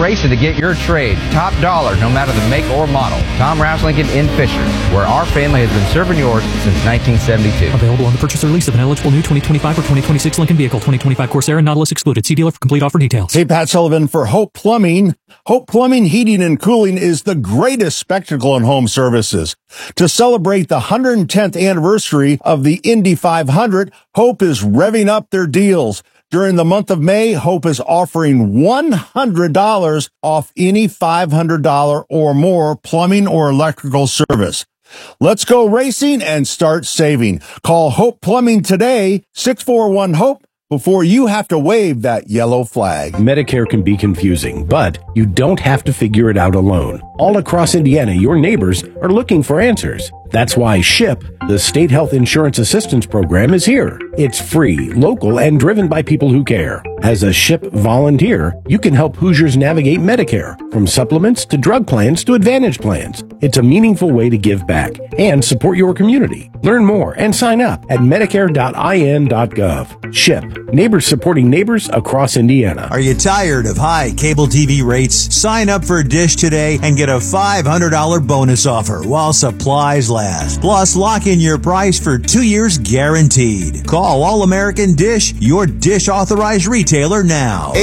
racing to get your trade. Top dollar, no matter the make or model. Tom Rouse Lincoln in Fisher, where our family has been serving yours since 1972. Available on the purchase or lease of an eligible new 2025 or 2026 Lincoln vehicle. 2025 Corsair and Nautilus excluded. See dealer for complete offer details. Hey, Pat Sullivan for Hope Plumbing. Hope Plumbing, Heating, and Cooling is the greatest spectacle in home services. To celebrate the 110th anniversary of the Indy 500, Hope is revving up their deals. During the month of May, Hope is offering $100 off any $500 or more plumbing or electrical service. Let's go racing and start saving. Call Hope Plumbing today, 641-HOPE, before you have to wave that yellow flag. Medicare can be confusing, but you don't have to figure it out alone. All across Indiana, your neighbors are looking for answers. That's why SHIP, the State Health Insurance Assistance Program, is here. It's free, local, and driven by people who care. As a SHIP volunteer, you can help Hoosiers navigate Medicare, from supplements to drug plans to Advantage plans. It's a meaningful way to give back and support your community. Learn more and sign up at medicare.in.gov. SHIP, neighbors supporting neighbors across Indiana. Are you tired of high cable TV rates? Sign up for Dish today and get a $500 bonus offer while supplies last. Plus, lock in your price for 2 years guaranteed. Call All American Dish, your Dish authorized retailer now.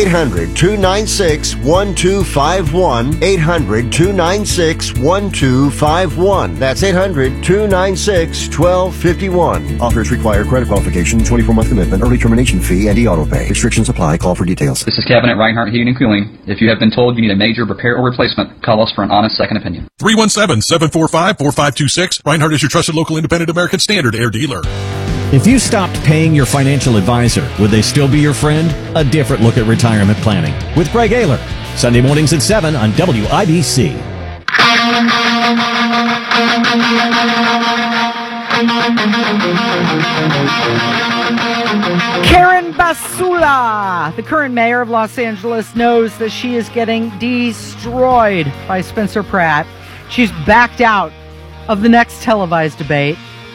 800-296-1251. 800-296-1251. That's 800-296-1251. Offers require credit qualification, 24-month commitment, early termination fee, and e-auto pay. Restrictions apply. Call for details. This is Kevin at Reinhardt Heating and Cooling. If you have been told you need a major repair or replacement, call us for an honest second opinion. 317-745-4526. Reinhardt is your trusted local independent American Standard air dealer. If you stopped paying your financial advisor, would they still be your friend? A different look at retirement planning with Greg Ayler. Sunday mornings at 7 on WIBC. Karen Basula, the current mayor of Los Angeles, knows that she is getting destroyed by Spencer Pratt. She's backed out of the next televised debate.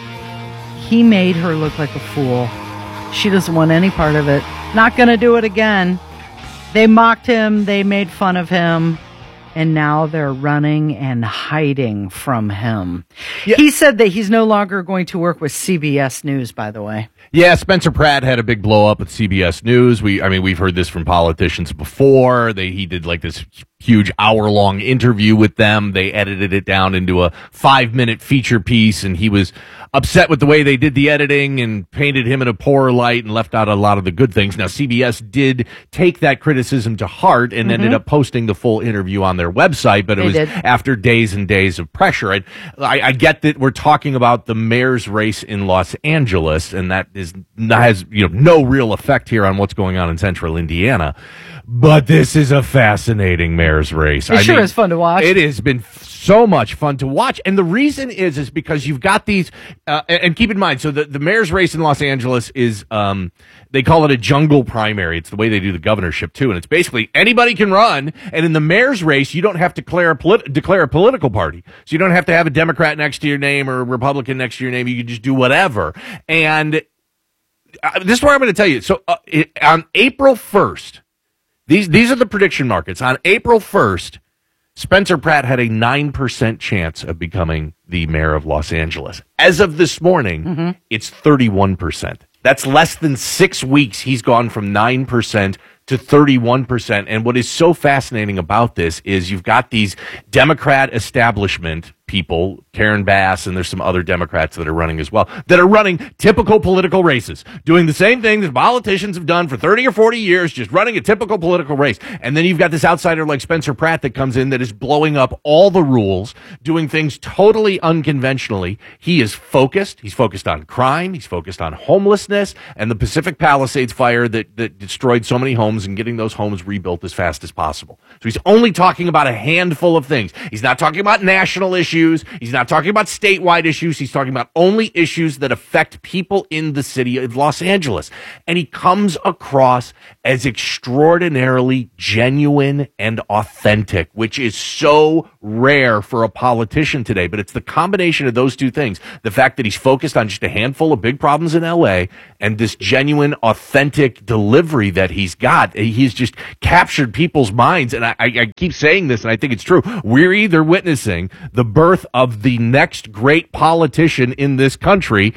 He made her look like a fool. She doesn't want any part of it. Not going to do it again. They mocked him. They made fun of him. And now they're running and hiding from him. Yeah. He said that he's no longer going to work with CBS News, by the way. Yeah, Spencer Pratt had a big blow up at CBS News. We've heard this from politicians before. He did like this huge hour-long interview with them. They edited it down into a 5-minute feature piece, and he was upset with the way they did the editing and painted him in a poor light and left out a lot of the good things. Now, CBS did take that criticism to heart and ended up posting the full interview on their website, but it was after days and days of pressure. I get that we're talking about the mayor's race in Los Angeles, and that has no real effect here on what's going on in central Indiana. But this is a fascinating mayor's race. It sure is fun to watch. It has been so much fun to watch. And the reason is because you've got these, and keep in mind, so the mayor's race in Los Angeles is, they call it a jungle primary. It's the way they do the governorship too. And it's basically anybody can run. And in the mayor's race, you don't have to declare a political party. So you don't have to have a Democrat next to your name or a Republican next to your name. You can just do whatever. And this is where I'm going to tell you. So on April 1st, these are the prediction markets. On April 1st, Spencer Pratt had a 9% chance of becoming the mayor of Los Angeles. As of this morning, it's 31%. That's less than 6 weeks. He's gone from 9% to 31%. And what is so fascinating about this is you've got these Democrat establishment people, Karen Bass, and there's some other Democrats that are running as well, that are running typical political races, doing the same thing that politicians have done for 30 or 40 years, just running a typical political race. And then you've got this outsider like Spencer Pratt that comes in that is blowing up all the rules, doing things totally unconventionally. He is focused. He's focused on crime. He's focused on homelessness and the Pacific Palisades fire that destroyed so many homes and getting those homes rebuilt as fast as possible. So he's only talking about a handful of things. He's not talking about national issues. He's not talking about statewide issues. He's talking about only issues that affect people in the city of Los Angeles. And he comes across as extraordinarily genuine and authentic, which is so rare for a politician today. But it's the combination of those two things. The fact that he's focused on just a handful of big problems in LA and this genuine, authentic delivery that he's got. God, he's just captured people's minds. And I keep saying this, and I think it's true. We're either witnessing the birth of the next great politician in this country,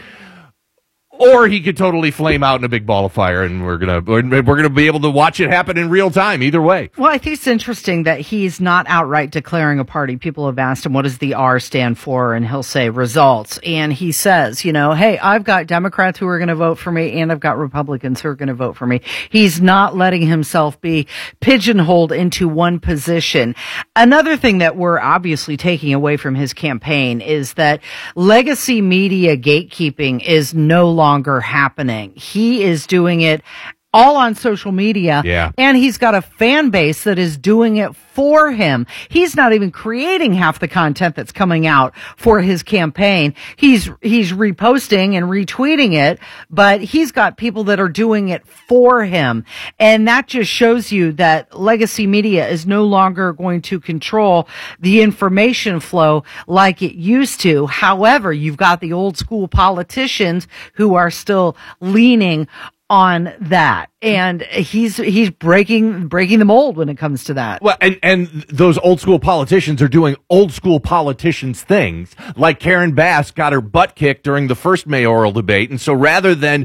or he could totally flame out in a big ball of fire, and we're gonna be able to watch it happen in real time. Either way. Well, I think it's interesting that he's not outright declaring a party. People have asked him, what does the R stand for? And he'll say results. And he says, hey, I've got Democrats who are going to vote for me, and I've got Republicans who are going to vote for me. He's not letting himself be pigeonholed into one position. Another thing that we're obviously taking away from his campaign is that legacy media gatekeeping is no longer happening. He is doing it all on social media. Yeah. And he's got a fan base that is doing it for him. He's not even creating half the content that's coming out for his campaign. He's reposting and retweeting it, but he's got people that are doing it for him. And that just shows you that legacy media is no longer going to control the information flow like it used to. However, you've got the old school politicians who are still leaning on that, and he's breaking the mold when it comes to that. Well, and those old school politicians are doing old school politicians things, like Karen Bass got her butt kicked during the first mayoral debate, and so rather than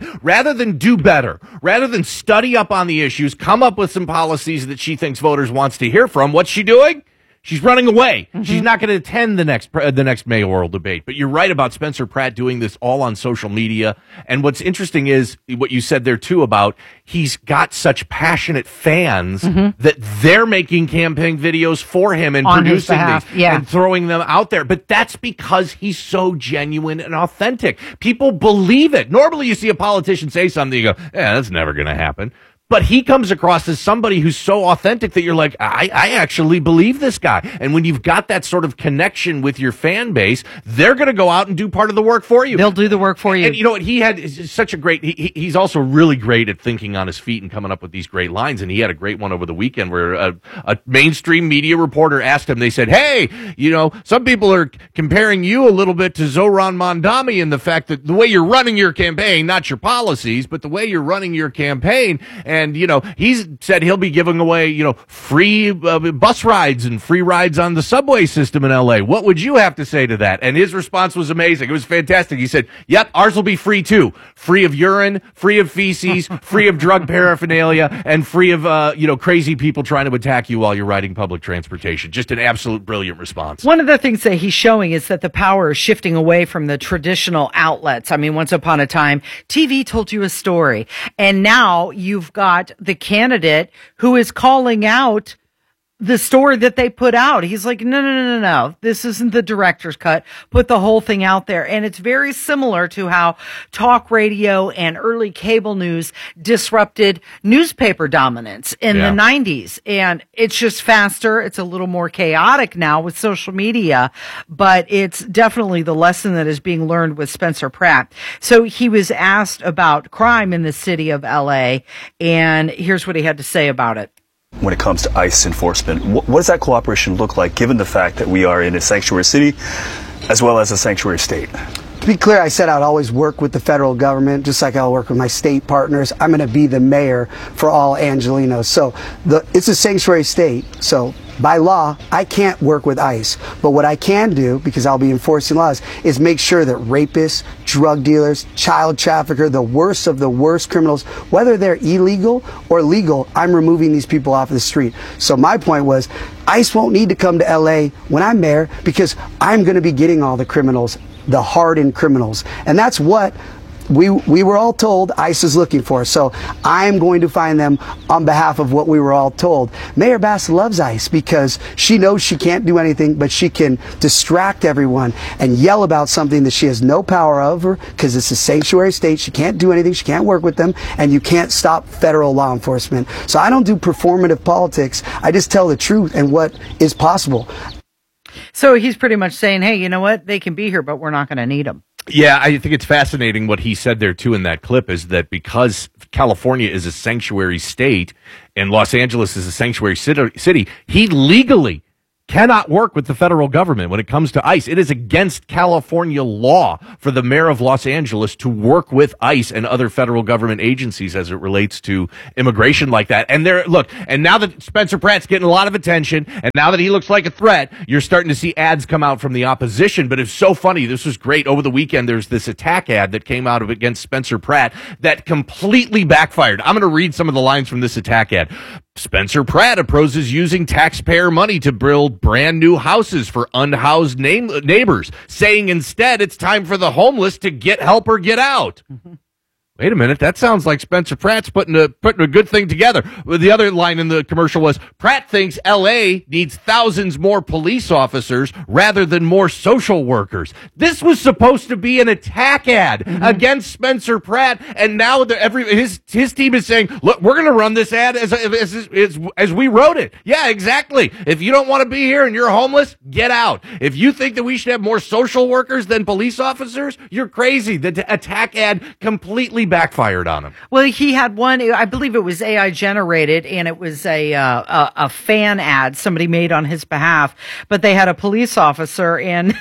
do better, rather than study up on the issues, come up with some policies that she thinks voters wants to hear from, what's she doing? She's running away. Mm-hmm. She's not going to attend the next mayoral debate. But you're right about Spencer Pratt doing this all on social media. And what's interesting is what you said there too about he's got such passionate fans that they're making campaign videos for him and on producing these and throwing them out there. But that's because he's so genuine and authentic. People believe it. Normally you see a politician say something, you go, yeah, that's never going to happen. But he comes across as somebody who's so authentic that you're like, I actually believe this guy. And when you've got that sort of connection with your fan base, they're going to go out and do part of the work for you. They'll do the work for you. And you know what? He had such a great, he's also really great at thinking on his feet and coming up with these great lines. And he had a great one over the weekend where a mainstream media reporter asked him, they said, hey, some people are comparing you a little bit to Zohran Mamdani in the fact that the way you're running your campaign, not your policies, but the way you're running your campaign. And, he's said he'll be giving away, free bus rides and free rides on the subway system in L.A. What would you have to say to that? And his response was amazing. It was fantastic. He said, yep, ours will be free too. Free of urine, free of feces, free of drug paraphernalia, and free of, crazy people trying to attack you while you're riding public transportation. Just an absolute brilliant response. One of the things that he's showing is that the power is shifting away from the traditional outlets. I mean, once upon a time, TV told you a story, and now you've got the candidate who is calling out the story that they put out. He's like, no. This isn't the director's cut. Put the whole thing out there. And it's very similar to how talk radio and early cable news disrupted newspaper dominance in the 90s. And it's just faster. It's a little more chaotic now with social media, but it's definitely the lesson that is being learned with Spencer Pratt. So he was asked about crime in the city of LA, and here's what he had to say about it. When it comes to ICE enforcement, what does that cooperation look like, given the fact that we are in a sanctuary city as well as a sanctuary state? To be clear, I said I'd always work with the federal government, just like I'll work with my state partners. I'm going to be the mayor for all Angelenos. So it's a sanctuary state. So by law, I can't work with ICE. But what I can do, because I'll be enforcing laws, is make sure that rapists, drug dealers, child traffickers, the worst of the worst criminals, whether they're illegal or legal, I'm removing these people off the street. So my point was, ICE won't need to come to LA when I'm mayor, because I'm going to be getting all the criminals, the hardened criminals. And that's what we were all told ICE is looking for. So I'm going to find them on behalf of what we were all told. Mayor Bass loves ICE because she knows she can't do anything, but she can distract everyone and yell about something that she has no power over, because it's a sanctuary state. She can't do anything. She can't work with them, and you can't stop federal law enforcement. So I don't do performative politics. I just tell the truth and what is possible. So he's pretty much saying, hey, you know what? They can be here, but we're not going to need them. Yeah, I think it's fascinating what he said there, too, in that clip, is that because California is a sanctuary state and Los Angeles is a sanctuary city, he legally cannot work with the federal government when it comes to ICE. It is against California law for the mayor of Los Angeles to work with ICE and other federal government agencies as it relates to immigration like that. And and now that Spencer Pratt's getting a lot of attention, and now that he looks like a threat, you're starting to see ads come out from the opposition. But it's so funny. This was great. Over the weekend, there's this attack ad that came out against Spencer Pratt that completely backfired. I'm going to read some of the lines from this attack ad. Spencer Pratt opposes using taxpayer money to build brand new houses for unhoused neighbors, saying instead it's time for the homeless to get help or get out. Wait a minute, that sounds like Spencer Pratt's putting a good thing together. The other line in the commercial was, Pratt thinks L.A. needs thousands more police officers rather than more social workers. This was supposed to be an attack ad against Spencer Pratt, and now his team is saying, look, we're going to run this ad as we wrote it. Yeah, exactly. If you don't want to be here and you're homeless, get out. If you think that we should have more social workers than police officers, you're crazy. The attack ad completely backfired on him. Well, he had one, I believe it was AI generated, and it was a fan ad somebody made on his behalf, but they had a police officer, and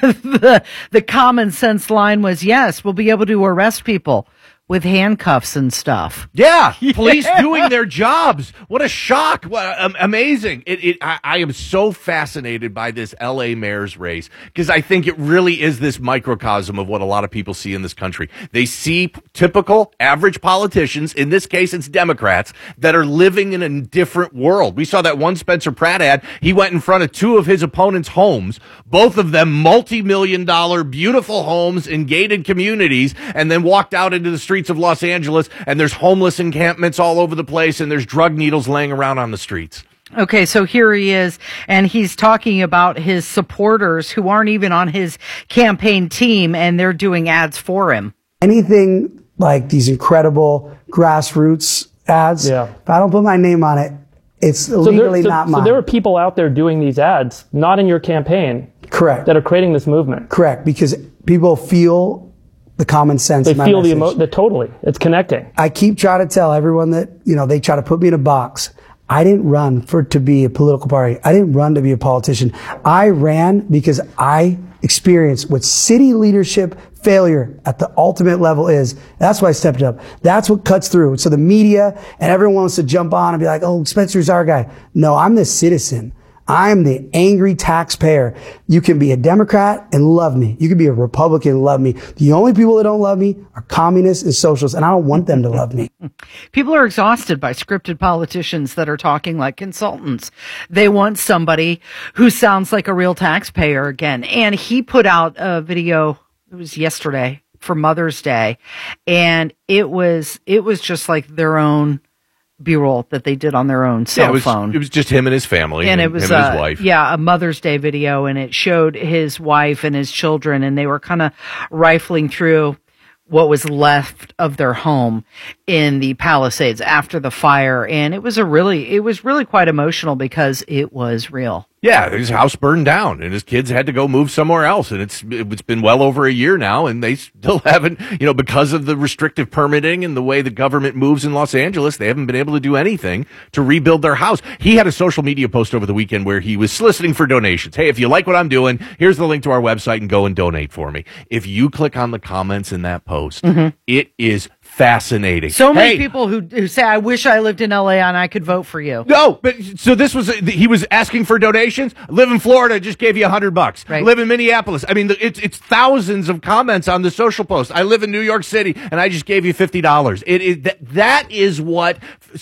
the common sense line was, yes, we'll be able to arrest people with handcuffs and stuff. Yeah, police doing their jobs. What a shock. Amazing. I am so fascinated by this L.A. mayor's race because I think it really is this microcosm of what a lot of people see in this country. They see typical average politicians, in this case it's Democrats, that are living in a different world. We saw that one Spencer Pratt ad. He went in front of two of his opponents' homes, both of them multi-million-dollar beautiful homes in gated communities, and then walked out into the streets of Los Angeles, and there's homeless encampments all over the place, and there's drug needles laying around on the streets. Okay, so here he is, and he's talking about his supporters who aren't even on his campaign team, and they're doing ads for him. Anything like these incredible grassroots ads, if I don't put my name on it, it's legally not mine. So there are people out there doing these ads, not in your campaign. Correct. That are creating this movement. Correct, because people feel the common sense. They feel totally. It's connecting. I keep trying to tell everyone that, they try to put me in a box. I didn't run to be a political party. I didn't run to be a politician. I ran because I experienced what city leadership failure at the ultimate level is. That's why I stepped up. That's what cuts through. So the media and everyone wants to jump on and be like, oh, Spencer's our guy. No, I'm the citizen. I'm the angry taxpayer. You can be a Democrat and love me. You can be a Republican and love me. The only people that don't love me are communists and socialists, and I don't want them to love me. People are exhausted by scripted politicians that are talking like consultants. They want somebody who sounds like a real taxpayer again. And he put out a video, it was yesterday, for Mother's Day, and it was just like their own B-roll that they did on their own cell phone. It was just him and his family, and it was him and his wife. Yeah, a Mother's Day video, and it showed his wife and his children, and they were kind of rifling through what was left of their home in the Palisades after the fire, and it was really quite emotional because it was real. Yeah, his house burned down, and his kids had to go move somewhere else, and it's been well over a year now, and they still haven't, because of the restrictive permitting and the way the government moves in Los Angeles, they haven't been able to do anything to rebuild their house. He had a social media post over the weekend where he was soliciting for donations. Hey, if you like what I'm doing, here's the link to our website and go and donate for me. If you click on the comments in that post, it is fascinating. So many people who say, I wish I lived in LA and I could vote for you. No, but so he was asking for donations. Live in Florida, just gave you $100. Right. Live in Minneapolis. I mean, it's thousands of comments on the social post. I live in New York City and I just gave you $50. That is what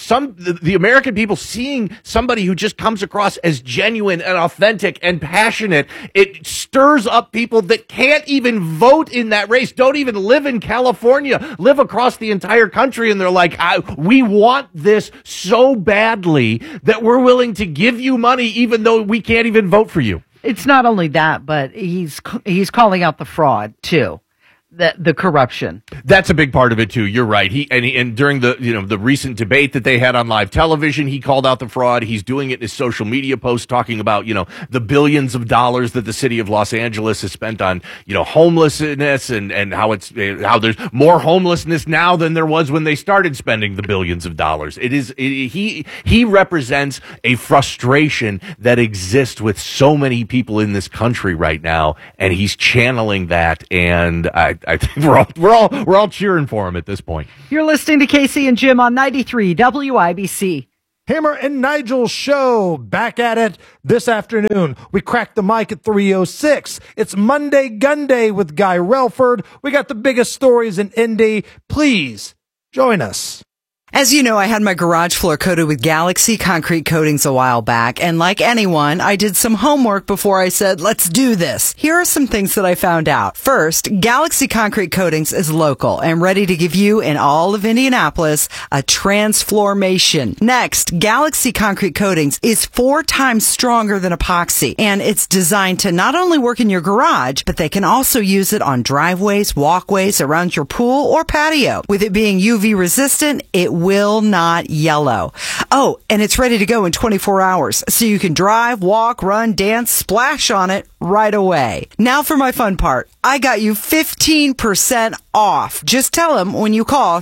the American people, seeing somebody who just comes across as genuine and authentic and passionate, it stirs up people that can't even vote in that race, don't even live in California, live across the entire country, and they're like, we want this so badly that we're willing to give you money even though we can't even vote for you. It's not only that, but he's calling out the fraud too. the corruption. That's a big part of it too. You're right. And during the recent debate that they had on live television, he called out the fraud. He's doing it in his social media posts, talking about the billions of dollars that the city of Los Angeles has spent on homelessness and how there's more homelessness now than there was when they started spending the billions of dollars. He represents a frustration that exists with so many people in this country right now, and he's channeling that. And I think we're all cheering for him at this point. You're listening to Casey and Jim on 93 WIBC. Hammer and Nigel show back at it this afternoon. We cracked the mic at 3:06. It's Monday Gun Day with Guy Relford. We got the biggest stories in Indy. Please join us. As you know, I had my garage floor coated with Galaxy concrete coatings a while back, and like anyone, I did some homework before I said, let's do this. Here are some things that I found out. First, Galaxy concrete coatings is local and ready to give you and all of Indianapolis a transformation. Next, Galaxy concrete coatings is 4 times stronger than epoxy, and it's designed to not only work in your garage, but they can also use it on driveways, walkways, around your pool or patio. With it being UV resistant, it will not yellow. Oh, and it's ready to go in 24 hours, so you can drive, walk, run, dance, splash on it right away. Now for my fun part. I got you 15% off. Just tell them when you call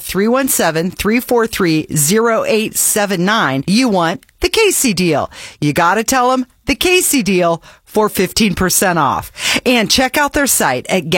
317-343-0879 you want the Casey deal. You got to tell them the Casey deal for 15% off. And check out their site at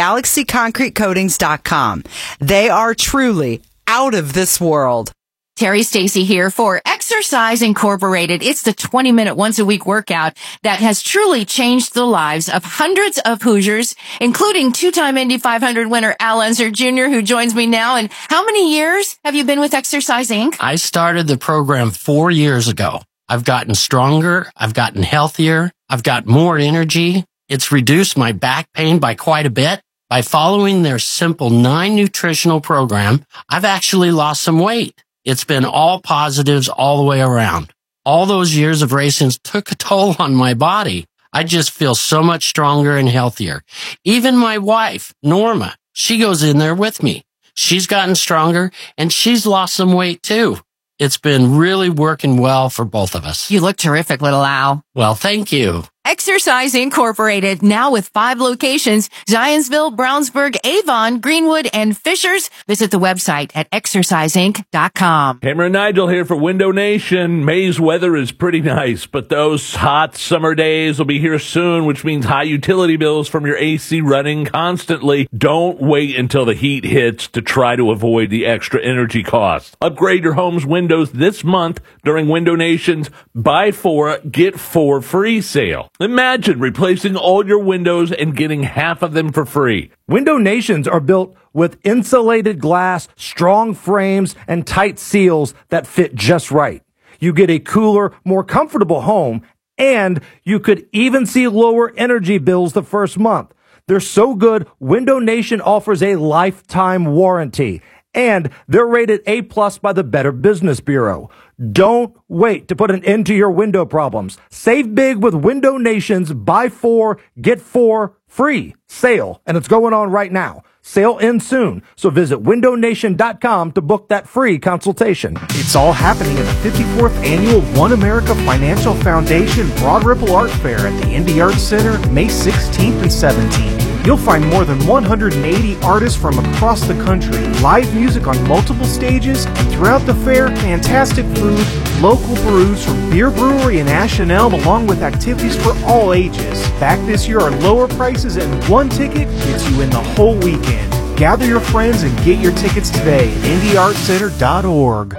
galaxyconcretecoatings.com. They are truly out of this world. Terry Stacy here for Exercise Incorporated. It's the 20-minute once-a-week workout that has truly changed the lives of hundreds of Hoosiers, including 2-time Indy 500 winner Al Unser Jr., who joins me now. And how many years have you been with Exercise Inc.? I started the program 4 years ago. I've gotten stronger. I've gotten healthier. I've got more energy. It's reduced my back pain by quite a bit. By following their simple 9 nutritional program, I've actually lost some weight. It's been all positives all the way around. All those years of racing took a toll on my body. I just feel so much stronger and healthier. Even my wife, Norma, she goes in there with me. She's gotten stronger and she's lost some weight too. It's been really working well for both of us. You look terrific, little Al. Well, thank you. Exercise Incorporated, now with 5 locations, Zionsville, Brownsburg, Avon, Greenwood, and Fishers. Visit the website at exerciseinc.com. Hammer and Nigel here for Window Nation. May's weather is pretty nice, but those hot summer days will be here soon, which means high utility bills from your AC running constantly. Don't wait until the heat hits to try to avoid the extra energy costs. Upgrade your home's windows this month during Window Nation's Buy 4, Get 4 free sale. Imagine replacing all your windows and getting half of them for free. Window Nations are built with insulated glass, strong frames, and tight seals that fit just right. You get a cooler, more comfortable home, and you could even see lower energy bills the first month. They're so good, Window Nation offers a lifetime warranty. And they're rated A+ by the Better Business Bureau. Don't wait to put an end to your window problems. Save big with Window Nation's Buy 4, Get 4 free sale. And it's going on right now. Sale ends soon. So visit windownation.com to book that free consultation. It's all happening at the 54th Annual One America Financial Foundation Broad Ripple Art Fair at the Indy Arts Center, May 16th and 17th. You'll find more than 180 artists from across the country, live music on multiple stages, and throughout the fair, fantastic food, local brews from Beer Brewery and Ash and Elm, along with activities for all ages. Back this year are lower prices, and one ticket gets you in the whole weekend. Gather your friends and get your tickets today at IndyArtCenter.org.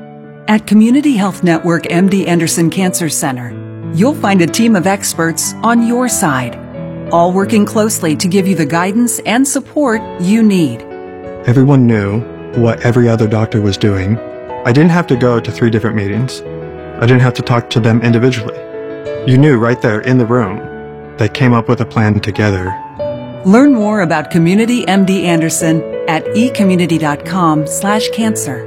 At Community Health Network MD Anderson Cancer Center, you'll find a team of experts on your side, all working closely to give you the guidance and support you need. Everyone knew what every other doctor was doing. I didn't have to go to 3 different meetings. I didn't have to talk to them individually. You knew right there in the room. They came up with a plan together. Learn more about Community MD Anderson at ecommunity.com/cancer.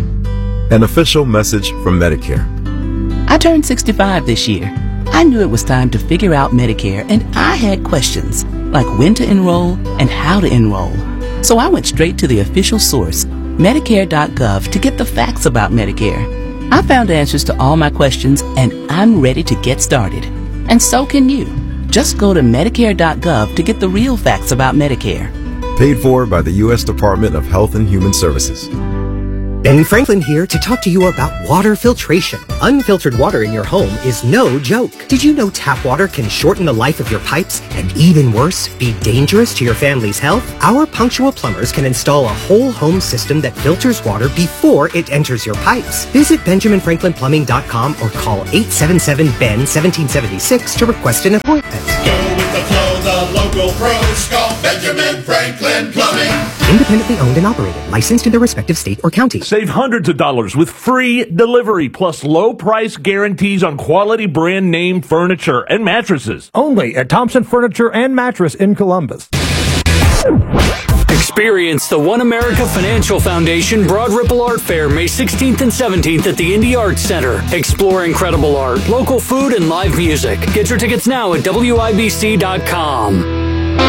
An official message from Medicare. I turned 65 this year. I knew it was time to figure out Medicare, and I had questions like when to enroll and how to enroll. So I went straight to the official source, Medicare.gov, to get the facts about Medicare. I found answers to all my questions, and I'm ready to get started. And so can you. Just go to Medicare.gov to get the real facts about Medicare. Paid for by the U.S. Department of Health and Human Services. Ben Franklin here to talk to you about water filtration. Unfiltered water in your home is no joke. Did you know tap water can shorten the life of your pipes and, even worse, be dangerous to your family's health? Our punctual plumbers can install a whole home system that filters water before it enters your pipes. Visit BenjaminFranklinPlumbing.com or call 877-BEN-1776 to request an appointment. Go with the flow, the local pros call Benjamin Franklin Plumbing. Independently owned and operated, licensed in their respective state or county. Save hundreds of dollars with free delivery plus low price guarantees on quality brand name furniture and mattresses. Only at Thompson Furniture and Mattress in Columbus. Experience the One America Financial Foundation Broad Ripple Art Fair May 16th and 17th at the Indy Arts Center. Explore incredible art, local food, and live music. Get your tickets now at WIBC.com.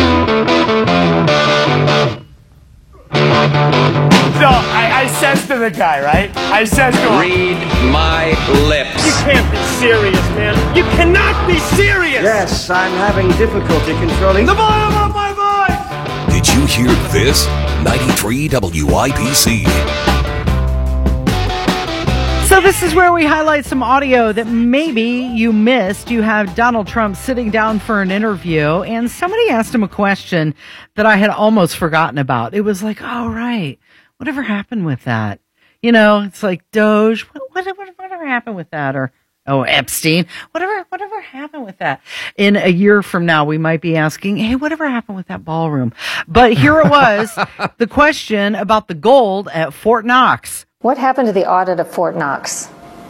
So I says to the guy, right? I says to him, read my lips. You can't be serious, man. You cannot be serious. Yes, I'm having difficulty controlling the volume of my voice. Did you hear this? 93 WIBC. So this is where we highlight some audio that maybe you missed. You have Donald Trump sitting down for an interview, and somebody asked him a question that I had almost forgotten about. It was like, oh, right. Whatever happened with that? You know, it's like Doge. Whatever happened with that? Or, oh, Epstein. Whatever happened with that? In a year from now, we might be asking, hey, whatever happened with that ballroom? But here it was, the question about the gold at Fort Knox. What happened to the audit of Fort Knox?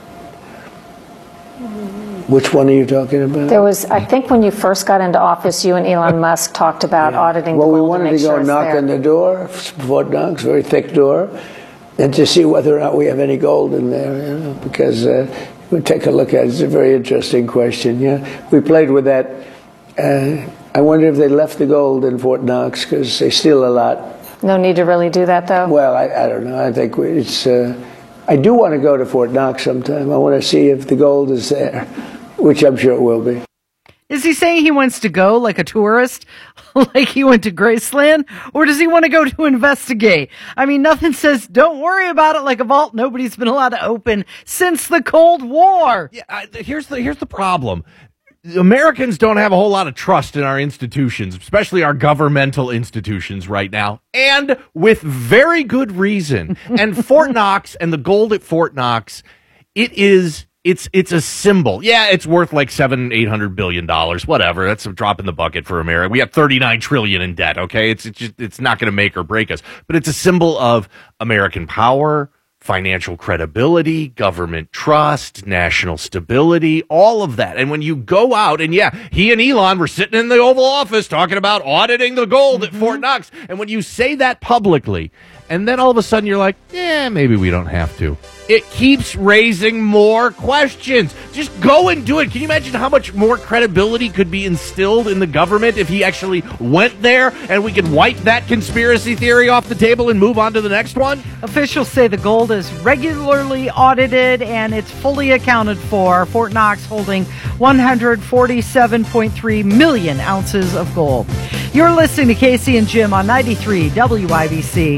Which one are you talking about? There was, I think when you first got into office, you and Elon Musk talked about auditing the gold. Well, we wanted to go knock on the door, Fort Knox, very thick door, and to see whether or not we have any gold in there, you know, because we'll take a look at it. It's a very interesting question, yeah. We played with that. I wonder if they left the gold in Fort Knox, because they steal a lot. No need to really do that, though? Well, I don't know. I think it's... I do want to go to Fort Knox sometime. I want to see if the gold is there, which I'm sure it will be. Is he saying he wants to go like a tourist, like he went to Graceland, or does he want to go to investigate? I mean, nothing says don't worry about it like a vault nobody's been allowed to open since the Cold War. Yeah, here's the problem. Americans don't have a whole lot of trust in our institutions, especially our governmental institutions right now, and with very good reason. And Fort Knox and the gold at Fort Knox, it's a symbol. Yeah, it's worth like $700-800 billion, whatever. That's a drop in the bucket for America. We have $39 trillion in debt. Okay, it's not going to make or break us, but it's a symbol of American power, financial credibility, government trust, national stability, all of that. And when you go out, and yeah, he and Elon were sitting in the Oval Office talking about auditing the gold at Fort Knox. And when you say that publicly, and then all of a sudden you're like, yeah, maybe we don't have to. It keeps raising more questions. Just go and do it. Can you imagine how much more credibility could be instilled in the government if he actually went there and we could wipe that conspiracy theory off the table and move on to the next one? Officials say the gold is regularly audited and it's fully accounted for. Fort Knox holding 147.3 million ounces of gold. You're listening to Casey and Jim on 93 WIBC.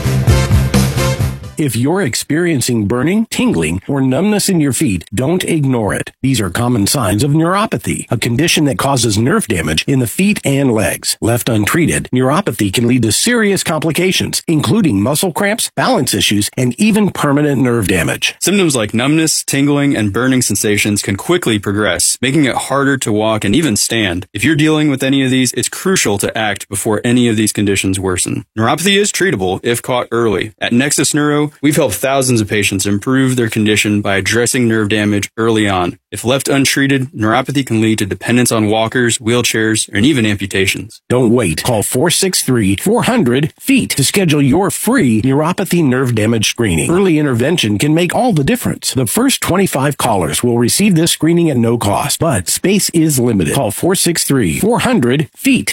If you're experiencing burning, tingling, or numbness in your feet, don't ignore it. These are common signs of neuropathy, a condition that causes nerve damage in the feet and legs. Left untreated, neuropathy can lead to serious complications, including muscle cramps, balance issues, and even permanent nerve damage. Symptoms like numbness, tingling, and burning sensations can quickly progress, making it harder to walk and even stand. If you're dealing with any of these, it's crucial to act before any of these conditions worsen. Neuropathy is treatable if caught early. At Nexus Neuro, know, we've helped thousands of patients improve their condition by addressing nerve damage early on. If left untreated, neuropathy can lead to dependence on walkers, wheelchairs, and even amputations. Don't wait. Call 463-400-FEET to schedule your free neuropathy nerve damage screening. Early intervention can make all the difference. The first 25 callers will receive this screening at no cost, but space is limited. Call 463-400-FEET.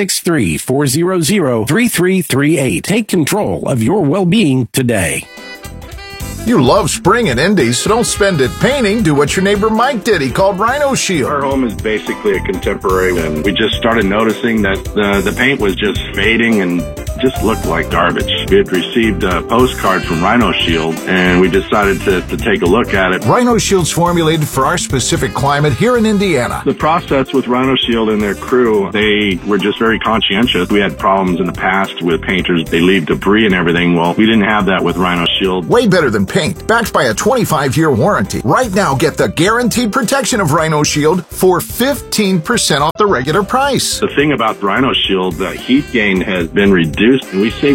463-400-3338. Take control of your well-being today. You love spring at Indy, so don't spend it painting. Do what your neighbor Mike did. He called Rhino Shield. Our home is basically a contemporary, and we just started noticing that the paint was just fading and just looked like garbage. We had received a postcard from Rhino Shield, and we decided to take a look at it. Rhino Shield's formulated for our specific climate here in Indiana. The process with Rhino Shield and their crew, they were just very conscientious. We had problems in the past with painters. They leave debris and everything. Well, we didn't have that with Rhino Shield. Way better than paint, backed by a 25-year warranty. Right now, get the guaranteed protection of Rhino Shield for 15% off the regular price. The thing about Rhino Shield, the heat gain has been reduced, and we save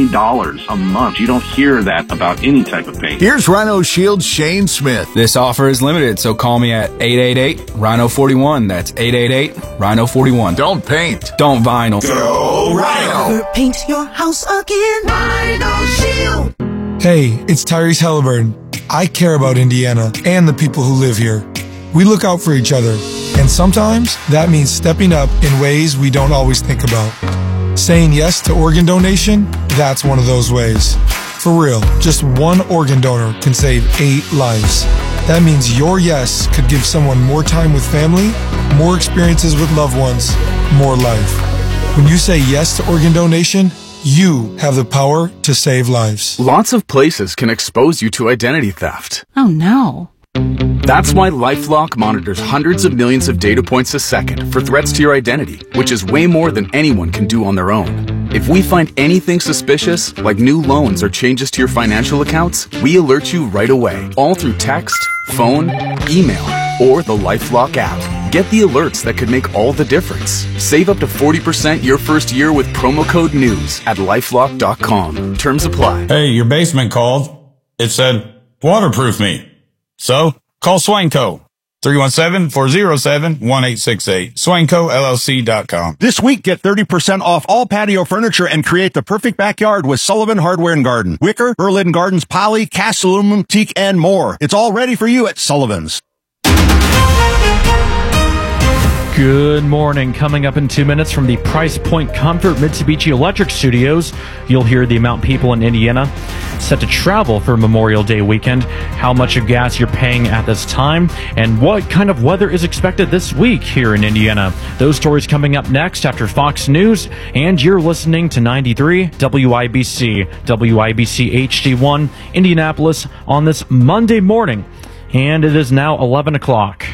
$70 a month. You don't hear that about any type of paint. Here's Rhino Shield's Shane Smith. This offer is limited, so call me at 888-RHINO-41. That's 888-RHINO-41. Don't paint. Don't vinyl. Go Rhino. Paint your house again. Rhino Shield. Hey, it's Tyrese Halliburton. I care about Indiana and the people who live here. We look out for each other, and sometimes that means stepping up in ways we don't always think about. Saying yes to organ donation, that's one of those ways. For real, just one organ donor can save 8 lives. That means your yes could give someone more time with family, more experiences with loved ones, more life. When you say yes to organ donation, you have the power to save lives. Lots of places can expose you to identity theft. Oh no. That's why LifeLock monitors hundreds of millions of data points a second for threats to your identity, which is way more than anyone can do on their own. If we find anything suspicious, like new loans or changes to your financial accounts, we alert you right away, all through text, phone, email, or the LifeLock app. Get the alerts that could make all the difference. Save up to 40% your first year with promo code NEWS at LifeLock.com. Terms apply. Hey, your basement called. It said, waterproof me. So, call Swanco. 317-407-1868. SwancoLLC.com. This week, get 30% off all patio furniture and create the perfect backyard with Sullivan Hardware and Garden. Wicker, Berlin Gardens, poly, cast aluminum, teak, and more. It's all ready for you at Sullivan's. Good morning. Coming up in 2 minutes from the Price Point Comfort Mitsubishi Electric Studios, you'll hear the amount people in Indiana set to travel for Memorial Day weekend, how much of gas you're paying at this time, and what kind of weather is expected this week here in Indiana. Those stories coming up next after Fox News, and you're listening to 93 WIBC, WIBC HD1, Indianapolis on this Monday morning, and it is now 11 o'clock.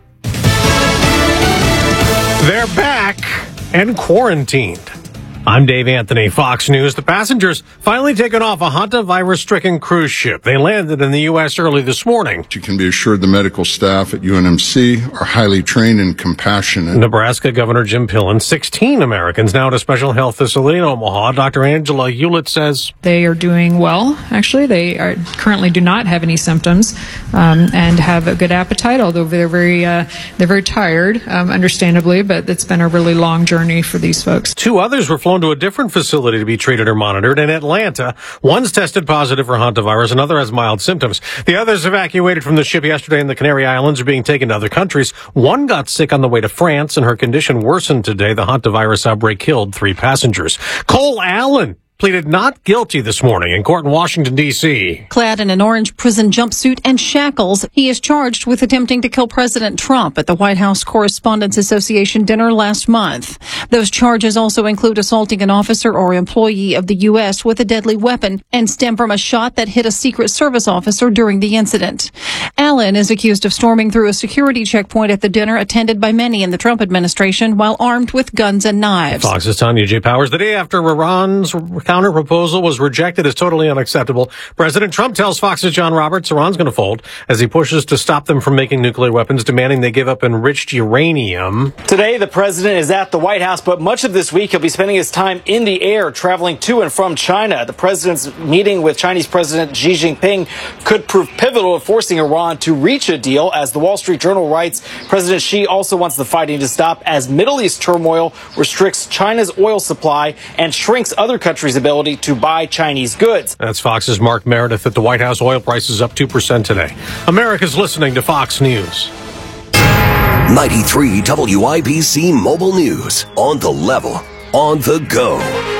They're back and quarantined. I'm Dave Anthony, Fox News. The passengers finally taken off a hantavirus-stricken cruise ship. They landed in the U.S. early this morning. You can be assured the medical staff at UNMC are highly trained and compassionate. Nebraska Governor Jim Pillen, 16 Americans now at a special health facility in Omaha. Dr. Angela Hewlett says they are doing well. Actually, they currently do not have any symptoms and have a good appetite, although they're very tired, understandably, but it's been a really long journey for these folks. 2 others were flown to a different facility to be treated or monitored in Atlanta. One's tested positive for hantavirus, another has mild symptoms. The others evacuated from the ship yesterday in the Canary Islands are being taken to other countries. One got sick on the way to France, and her condition worsened today. The hantavirus outbreak killed 3 passengers. Cole Allen pleaded not guilty this morning in court in Washington, D.C. Clad in an orange prison jumpsuit and shackles, he is charged with attempting to kill President Trump at the White House Correspondents Association dinner last month. Those charges also include assaulting an officer or employee of the U.S. with a deadly weapon and stem from a shot that hit a Secret Service officer during the incident. Allen is accused of storming through a security checkpoint at the dinner attended by many in the Trump administration while armed with guns and knives. Fox's Tanya J. Powers. The day after Iran's counter-proposal was rejected as totally unacceptable. President Trump tells Fox's John Roberts Iran's going to fold as he pushes to stop them from making nuclear weapons, demanding they give up enriched uranium. Today, the president is at the White House, but much of this week he'll be spending his time in the air, traveling to and from China. The president's meeting with Chinese President Xi Jinping could prove pivotal in forcing Iran to reach a deal. As the Wall Street Journal writes, President Xi also wants the fighting to stop as Middle East turmoil restricts China's oil supply and shrinks other countries' ability to buy Chinese goods. That's Fox's Mark Meredith. At the White House, oil prices up 2% today. America's listening to Fox News. 93 WIBC Mobile News. On the level. On the go.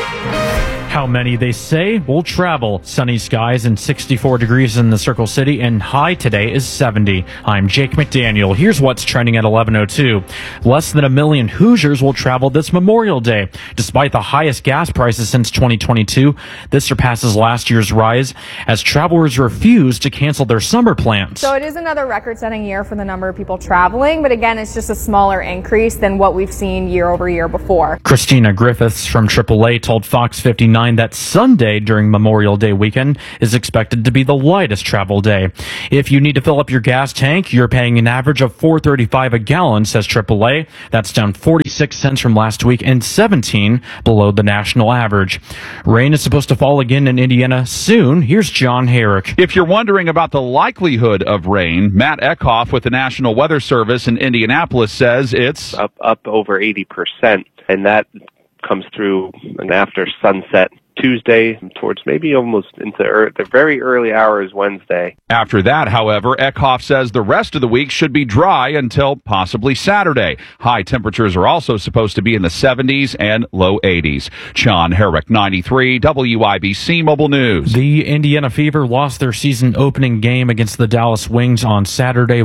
How many, they say, will travel. Sunny skies and 64 degrees in the Circle City, and high today is 70. I'm Jake McDaniel. Here's what's trending at 11:02. Less than 1 million Hoosiers will travel this Memorial Day. Despite the highest gas prices since 2022, this surpasses last year's rise as travelers refuse to cancel their summer plans. So it is another record-setting year for the number of people traveling, but again, it's just a smaller increase than what we've seen year over year before. Christina Griffiths from AAA told Fox 59 that Sunday during Memorial Day weekend is expected to be the lightest travel day. If you need to fill up your gas tank, you're paying an average of $4.35 a gallon, says AAA. That's down 46 cents from last week and 17 below the national average. Rain is supposed to fall again in Indiana soon. Here's John Herrick. If you're wondering about the likelihood of rain, Matt Eckhoff with the National Weather Service in Indianapolis says it's up over 80%, and that comes through and after sunset Tuesday towards maybe almost into the very early hours Wednesday. After that, however, Eckhoff says the rest of the week should be dry until possibly Saturday. High temperatures are also supposed to be in the 70s and low 80s. John Herrick, 93 WIBC Mobile News. The Indiana Fever lost their season opening game against the Dallas Wings on Saturday,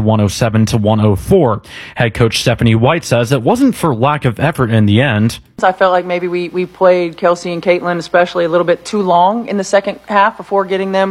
107-104. Head coach Stephanie White says it wasn't for lack of effort in the end. I felt like maybe we played Kelsey and Caitlin especially a little bit too long in the second half before getting them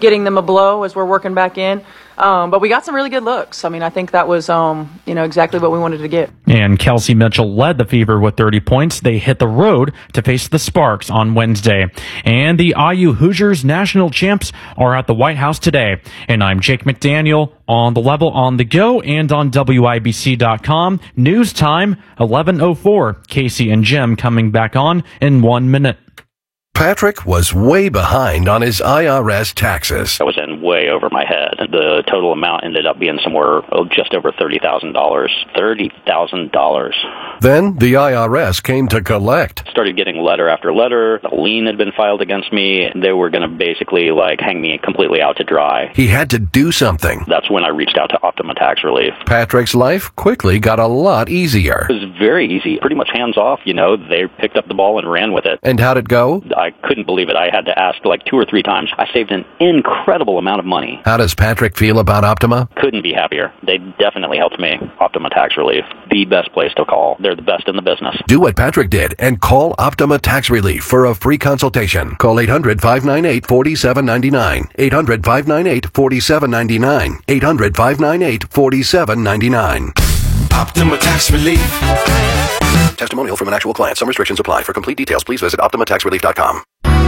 a blow as we're working back in. But we got some really good looks. I mean, I think that was, exactly what we wanted to get. And Kelsey Mitchell led the Fever with 30 points. They hit the road to face the Sparks on Wednesday. And the IU Hoosiers national champs are at the White House today. And I'm Jake McDaniel on the level, on the go, and on WIBC.com. News time, 11:04. Casey and Jim coming back on in 1 minute. Patrick was way behind on his IRS taxes. I was in way over my head. The total amount ended up being somewhere just over $30,000. $30,000. Then the IRS came to collect. Started getting letter after letter. A lien had been filed against me. They were going to basically hang me completely out to dry. He had to do something. That's when I reached out to Optima Tax Relief. Patrick's life quickly got a lot easier. It was very easy. Pretty much hands off. They picked up the ball and ran with it. And how'd it go? I couldn't believe it. I had to ask 2 or 3 times. I saved an incredible amount of money. How does Patrick feel about Optima? Couldn't be happier. They definitely helped me. Optima Tax Relief, the best place to call. They're the best in the business. Do what Patrick did and call Optima Tax Relief for a free consultation. Call 800-598-4799. 800-598-4799. 800-598-4799. Optima Tax Relief. Testimonial from an actual client. Some restrictions apply. For complete details, please visit OptimaTaxRelief.com.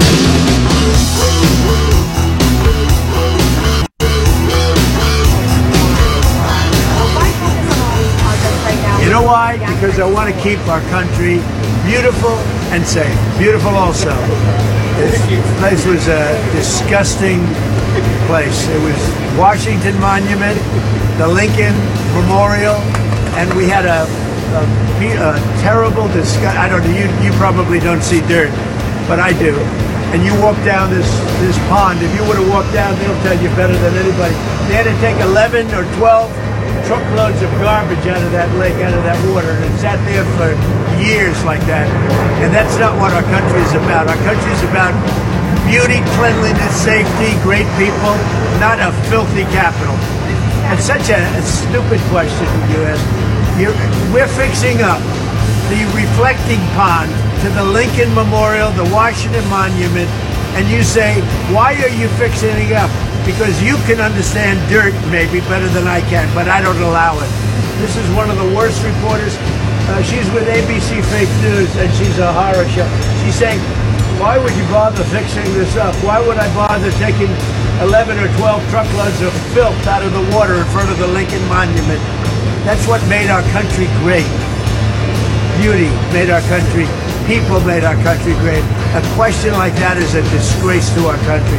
You know why? Because I want to keep our country beautiful and safe. Beautiful also. This place was a disgusting place. It was Washington Monument, the Lincoln Memorial, and we had a terrible disgust. I don't know, you probably don't see dirt, but I do. And you walk down this pond, if you would have walked down, they'll tell you better than anybody. They had to take 11 or 12 truckloads of garbage out of that lake, out of that water, and it sat there for years like that. And that's not what our country is about. Our country is about beauty, cleanliness, safety, great people, not a filthy capital. It's such a stupid question you ask. We're fixing up the reflecting pond to the Lincoln Memorial, the Washington Monument, and you say, why are you fixing it up? Because you can understand dirt maybe better than I can, but I don't allow it. This is one of the worst reporters. She's with ABC Fake News, and she's a horror show. She's saying, Why would you bother fixing this up? Why would I bother taking 11 or 12 truckloads of filth out of the water in front of the Lincoln Monument? That's what made our country great. Beauty made our country, people made our country great. A question like that is a disgrace to our country.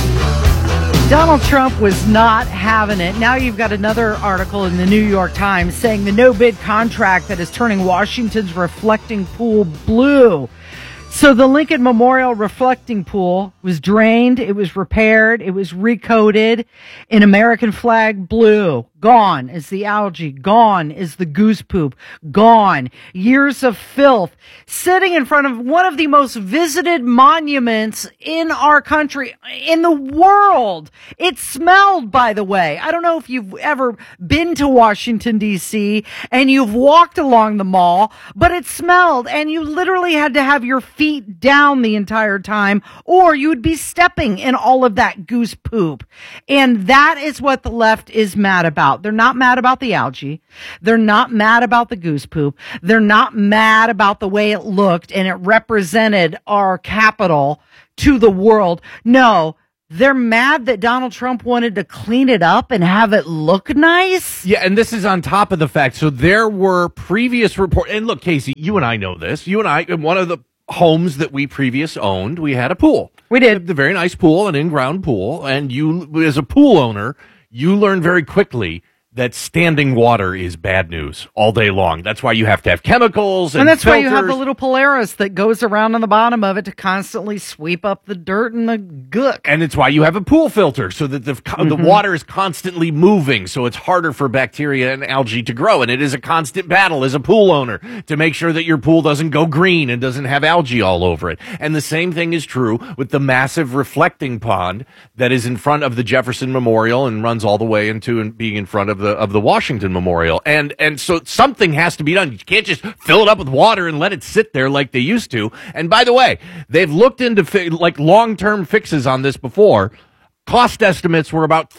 Donald Trump was not having it. Now you've got another article in the New York Times saying the no-bid contract that is turning Washington's reflecting pool blue. So the Lincoln Memorial reflecting pool was drained, it was repaired, it was recoated in American flag blue. Gone is the algae. Gone is the goose poop. Gone. Years of filth sitting in front of one of the most visited monuments in our country, in the world. It smelled, by the way. I don't know if you've ever been to Washington, D.C., and you've walked along the mall, but it smelled, and you literally had to have your feet down the entire time, or you would be stepping in all of that goose poop. And that is what the left is mad about. They're not mad about the algae. They're not mad about the goose poop. They're not mad about the way it looked and it represented our capital to the world. No, they're mad that Donald Trump wanted to clean it up and have it look nice. Yeah, and this is on top of the fact. So there were previous reports. And look, Casey, you and I know this. You and I, in one of the homes that we previous owned, we had a pool. We did. The very nice pool, an in-ground pool. And you, as a pool owner, you learn very quickly that standing water is bad news all day long. That's why you have to have chemicals and that's filters. why you have the little Polaris that goes around on the bottom of it to constantly sweep up the dirt and the gook. And it's why you have a pool filter, so that the water is constantly moving, so it's harder for bacteria and algae to grow. And it is a constant battle as a pool owner to make sure that your pool doesn't go green and doesn't have algae all over it. And the same thing is true with the massive reflecting pond that is in front of the Jefferson Memorial and runs all the way into and being in front of the Washington Memorial. And so something has to be done. You can't just fill it up with water and let it sit there like they used to. And by the way, they've looked into like long-term fixes on this before. Cost estimates were about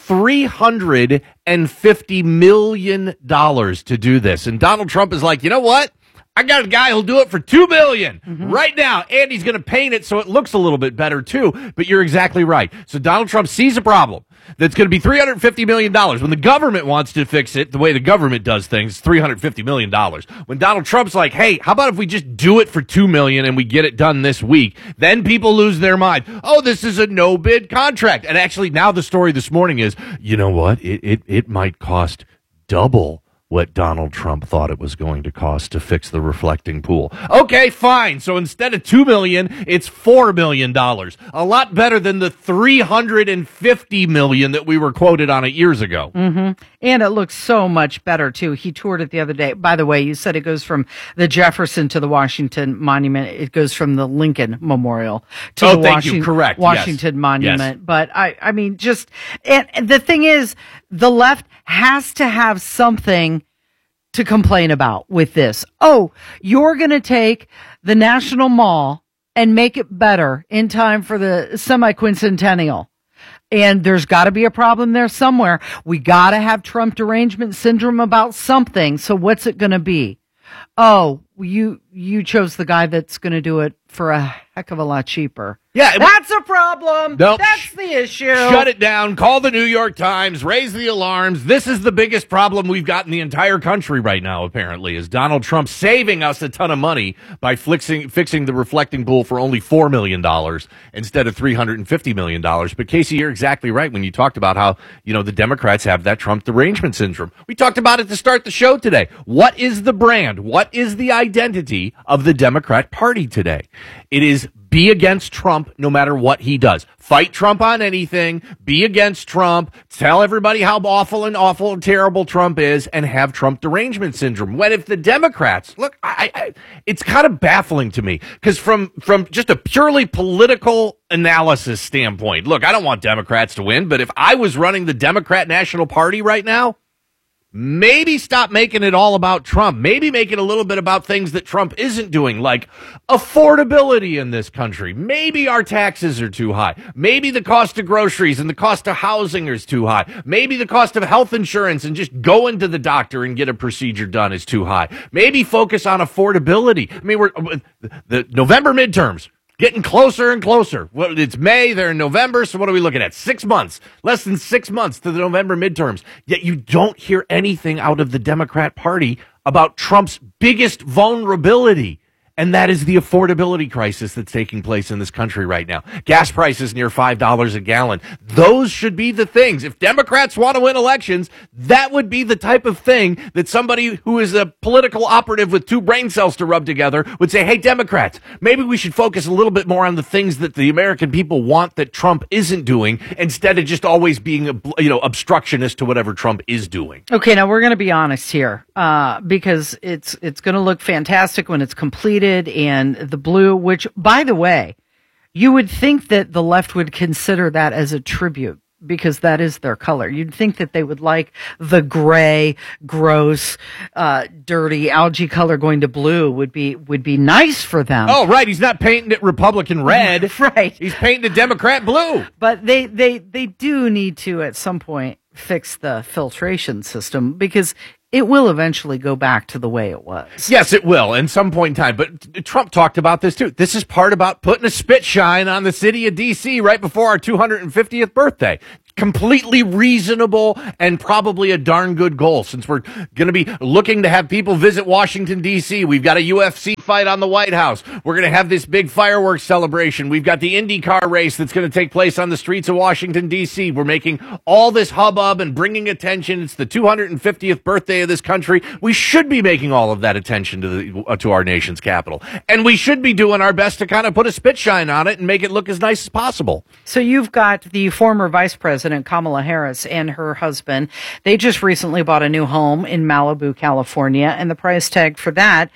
$350 million to do this. And Donald Trump is like, you know what? I got a guy who'll do it for $2 million right now, and he's going to paint it so it looks a little bit better too. But you're exactly right. So Donald Trump sees a problem that's going to be $350 million. When the government wants to fix it, the way the government does things, $350 million. When Donald Trump's like, hey, how about if we just do it for $2 million and we get it done this week? Then people lose their mind. Oh, this is a no-bid contract. And actually, now the story this morning is, you know what? It might cost double what Donald Trump thought it was going to cost to fix the reflecting pool. Okay, fine. So instead of $2 million, it's $4 million. A lot better than the $350 million that we were quoted on it years ago. And it looks so much better, too. He toured it the other day. By the way, you said it goes from the Jefferson to the Washington Monument. It goes from the Lincoln Memorial to the Washington Monument. Yes. But I mean, just, and the thing is, the left has to have something to complain about with this. Oh, you're going to take the National Mall and make it better in time for the semi-quincentennial. And there's got to be a problem there somewhere. We got to have Trump derangement syndrome about something. So what's it going to be? Oh, you chose the guy that's going to do it for a heck of a lot cheaper. Yeah, that's a problem. Nope. That's the issue. Shut it down. Call the New York Times. Raise the alarms. This is the biggest problem we've got in the entire country right now, apparently, is Donald Trump saving us a ton of money by fixing the reflecting pool for only $4 million instead of $350 million. But, Casey, you're exactly right when you talked about how, the Democrats have that Trump derangement syndrome. We talked about it to start the show today. What is the brand? What is the identity of the Democrat Party today? It is be against Trump no matter what he does. Fight Trump on anything. Be against Trump. Tell everybody how awful and terrible Trump is, and have Trump derangement syndrome. When if the Democrats, look, it's kind of baffling to me, because from just a purely political analysis standpoint, look, I don't want Democrats to win, but if I was running the Democrat National Party right now, maybe stop making it all about Trump. Maybe make it a little bit about things that Trump isn't doing, like affordability in this country. Maybe our taxes are too high. Maybe the cost of groceries and the cost of housing is too high. Maybe the cost of health insurance and just going to the doctor and get a procedure done is too high. Maybe focus on affordability. I mean, the November midterms. Getting closer and closer. Well, it's May, they're in November, so what are we looking at? 6 months. Less than 6 months to the November midterms. Yet you don't hear anything out of the Democrat Party about Trump's biggest vulnerability. And that is the affordability crisis that's taking place in this country right now. Gas prices near $5 a gallon. Those should be the things. If Democrats want to win elections, that would be the type of thing that somebody who is a political operative with two brain cells to rub together would say, hey, Democrats, maybe we should focus a little bit more on the things that the American people want that Trump isn't doing, instead of just always being, obstructionist to whatever Trump is doing. Okay, now we're going to be honest here, because it's going to look fantastic when it's completed. And the blue, which, by the way, you would think that the left would consider that as a tribute, because that is their color. You'd think that they would like the gray, gross, dirty algae color going to blue would be nice for them. Oh, right. He's not painting it Republican red. Right. He's painting it Democrat blue. But they do need to, at some point, fix the filtration system, because it will eventually go back to the way it was. Yes, it will in some point in time. But Trump talked about this, too. This is part about putting a spit shine on the city of D.C. right before our 250th birthday. Completely reasonable and probably a darn good goal, since we're going to be looking to have people visit Washington, D.C. We've got a UFC fight on the White House. We're going to have this big fireworks celebration. We've got the IndyCar race that's going to take place on the streets of Washington, D.C. We're making all this hubbub and bringing attention. It's the 250th birthday of this country. We should be making all of that attention to our nation's capital. And we should be doing our best to kind of put a spit shine on it and make it look as nice as possible. So you've got the former vice president, Kamala Harris, and her husband. They just recently bought a new home in Malibu, California, and the price tag for that,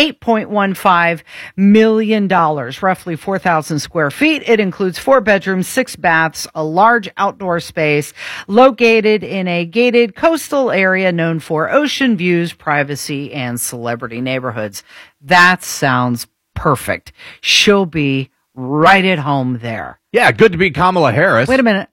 $8.15 million, roughly 4,000 square feet. It includes 4 bedrooms, 6 baths, a large outdoor space, located in a gated coastal area known for ocean views, privacy, and celebrity neighborhoods. That sounds perfect. She'll be right at home there. Yeah, good to be Kamala Harris. Wait a minute.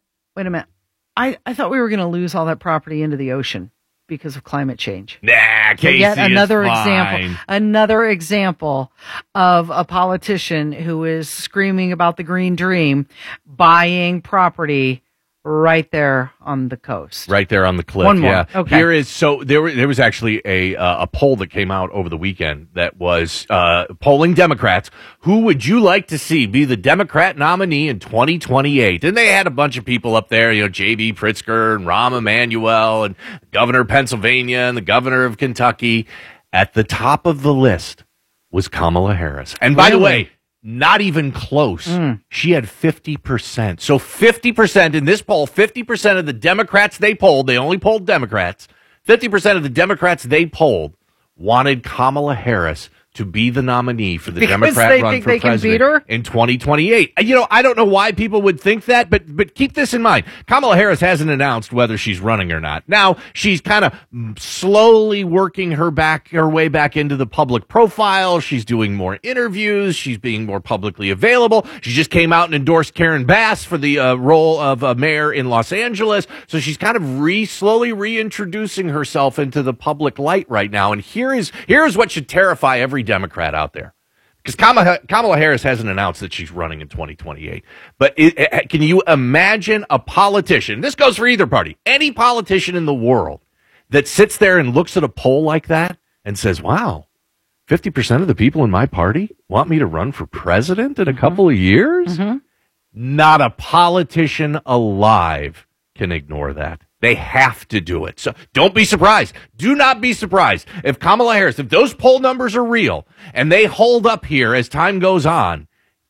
I thought we were going to lose all that property into the ocean because of climate change. Nah, Casey, yet another is example, another example of a politician who is screaming about the green dream, buying property right there on the coast. Right there on the cliff. One more. Yeah. Okay. There was actually a poll that came out over the weekend that was polling Democrats. Who would you like to see be the Democrat nominee in 2028? And they had a bunch of people up there, J.B. Pritzker and Rahm Emanuel and Governor of Pennsylvania and the Governor of Kentucky. At the top of the list was Kamala Harris. And by the way, not even close. She had 50%. So 50% in this poll, 50% of the Democrats they polled, they only polled Democrats, 50% of the Democrats they polled wanted Kamala Harris to be the nominee for the Democrat run for president in 2028. I don't know why people would think that, but keep this in mind. Kamala Harris hasn't announced whether she's running or not. Now, she's kind of slowly working her way back into the public profile. She's doing more interviews. She's being more publicly available. She just came out and endorsed Karen Bass for the role of mayor in Los Angeles. So she's kind of slowly reintroducing herself into the public light right now. And here is what should terrify every Democrat out there, because Kamala Harris hasn't announced that she's running in 2028. But can you imagine a politician? This goes for either party. Any politician in the world that sits there and looks at a poll like that and says, "Wow, 50% of the people in my party want me to run for president in a couple of years." Not a politician alive can ignore that. They have to do it. So don't be surprised. Do not be surprised if Kamala Harris, if those poll numbers are real and they hold up here as time goes on,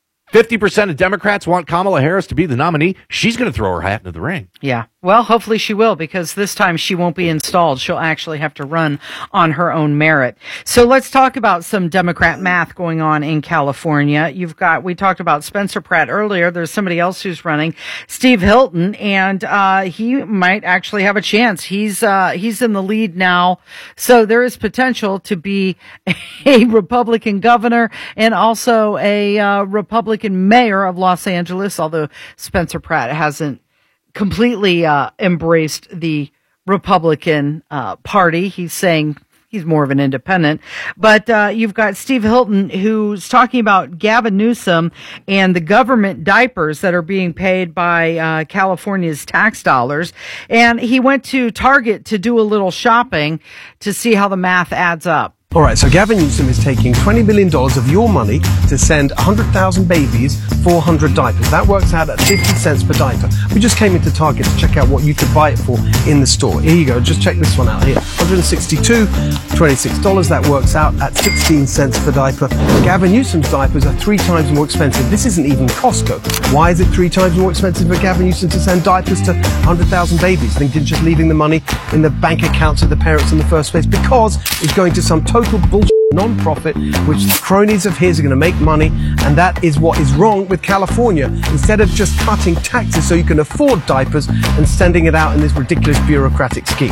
50% of Democrats want Kamala Harris to be the nominee. She's going to throw her hat into the ring. Yeah. Well, hopefully she will, because this time she won't be installed. She'll actually have to run on her own merit. So let's talk about some Democrat math going on in California. We talked about Spencer Pratt earlier. There's somebody else who's running, Steve Hilton, and he might actually have a chance. He's in the lead now. So there is potential to be a Republican governor and also a Republican mayor of Los Angeles, although Spencer Pratt hasn't completely embraced the Republican Party. He's saying He's more of an independent. But you've got Steve Hilton, who's talking about Gavin Newsom and the government diapers that are being paid by California's tax dollars. And he went to Target to do a little shopping to see how the math adds up. All right, so Gavin Newsom is taking $20 million of your money to send 100,000 babies 400 diapers. That works out at 50 cents per diaper. We just came into Target to check out what you could buy it for in the store. Here you go, just check this one out here. $162, $26. That works out at 16 cents per diaper. Gavin Newsom's diapers are 3 times more expensive. This isn't even Costco. Why is it 3 times more expensive for Gavin Newsom to send diapers to 100,000 babies than just leaving the money in the bank accounts of the parents in the first place? Because it's going to some total bullshit non-profit, which the cronies of his are going to make money, and that is what is wrong with California. Instead of just cutting taxes so you can afford diapers and sending it out in this ridiculous bureaucratic scheme.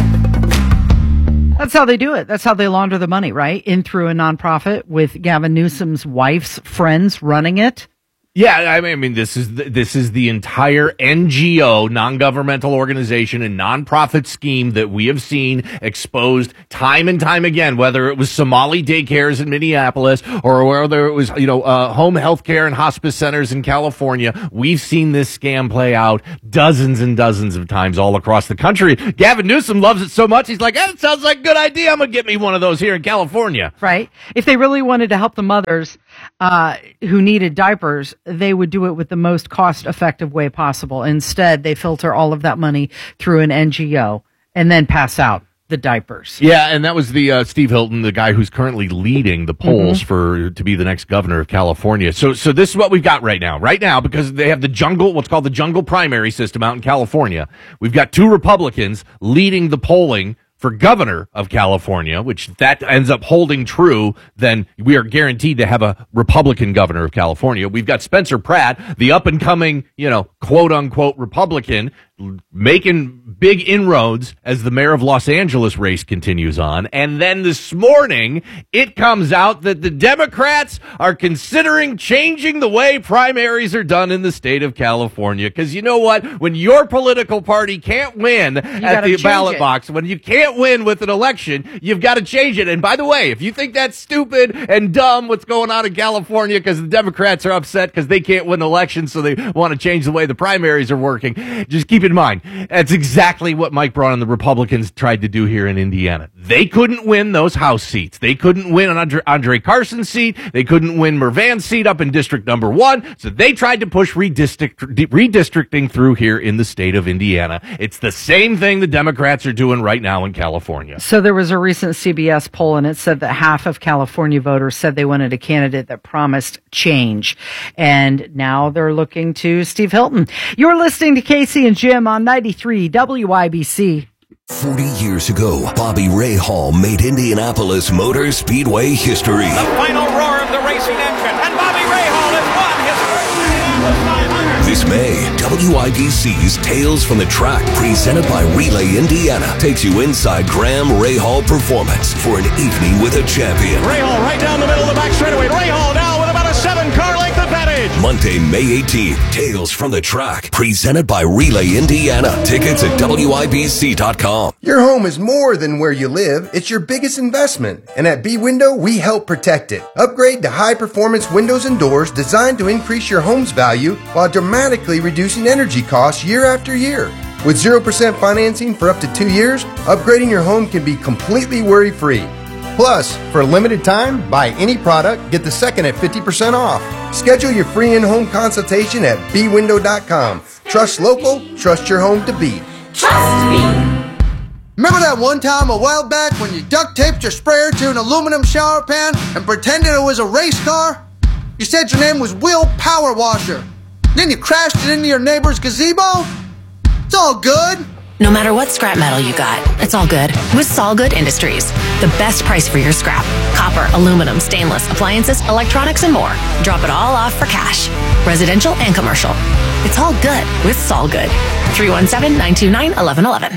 That's how they do it. That's how they launder the money, right? In through a nonprofit with Gavin Newsom's wife's friends running it. Yeah, I mean, this is the entire NGO, non-governmental organization and nonprofit scheme that we have seen exposed time and time again, whether it was Somali daycares in Minneapolis or whether it was, home health care and hospice centers in California. We've seen this scam play out dozens and dozens of times all across the country. Gavin Newsom loves it so much, he's like, it sounds like a good idea. I'm going to get me one of those here in California. Right. If they really wanted to help the mothers who needed diapers, they would do it with the most cost-effective way possible. Instead, they filter all of that money through an NGO and then pass out the diapers. Yeah, and that was the Steve Hilton, the guy who's currently leading the polls to be the next governor of California. So this is what we've got right now. Right now, because they have what's called the jungle primary system out in California, we've got 2 Republicans leading the polling for governor of California, which that ends up holding true, then we are guaranteed to have a Republican governor of California. We've got Spencer Pratt, the up-and-coming, quote-unquote Republican, making big inroads as the mayor of Los Angeles race continues on. And then this morning, it comes out that the Democrats are considering changing the way primaries are done in the state of California. Because you know what? When your political party can't win at the ballot box, when you can't win with an election, you've got to change it. And by the way, if you think that's stupid and dumb what's going on in California because the Democrats are upset because they can't win elections, so they want to change the way the primaries are working, just keep in mind, that's exactly what Mike Braun and the Republicans tried to do here in Indiana. They couldn't win those House seats. They couldn't win an Andre Carson's seat. They couldn't win Mervan's seat up in District Number 1. So they tried to push redistricting through here in the state of Indiana. It's the same thing the Democrats are doing right now in California. So there was a recent CBS poll, and it said that half of California voters said they wanted a candidate that promised change. And now they're looking to Steve Hilton. You're listening to Casey and Jim on 93 WIBC. 40 years ago, Bobby Rahal made Indianapolis Motor Speedway history. The final roar of the racing engine, and Bobby Rahal has won his first Indianapolis 500. This May, WIBC's Tales from the Track, presented by Relay Indiana, takes you inside Graham Rahal Performance for an evening with a champion. Rahal right down the middle of the back straightaway. Rahal now with about a 7-car length advantage. Monday, May 18th, Tales from the Track, presented by Relay Indiana. Tickets at WIBC.com. Your home is more than where you live. It's your biggest investment. And at B-Window, we help protect it. Upgrade to high-performance windows and doors designed to increase your home's value while dramatically reducing energy costs year after year. With 0% financing for up to 2 years, upgrading your home can be completely worry-free. Plus, for a limited time, buy any product, get the second at 50% off. Schedule your free in-home consultation at bwindow.com. Trust local, trust your home to beat. Trust me. Remember that one time a while back when you duct taped your sprayer to an aluminum shower pan and pretended it was a race car? You said your name was Will Power Washer. Then you crashed it into your neighbor's gazebo? It's all good. No matter what scrap metal you got, it's all good with Solgood Industries. The best price for your scrap. Copper, aluminum, stainless, appliances, electronics, and more. Drop it all off for cash. Residential and commercial. It's all good with Solgood. 317-929-1111.